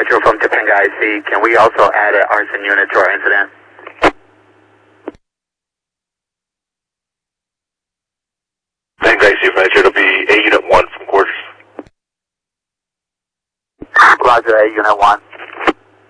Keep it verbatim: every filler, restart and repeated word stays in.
Metro from Topanga I C. Can we also add an arson unit to our incident? Topanga I C, Metro. It'll be A Unit one from quarters. Roger, A Unit one.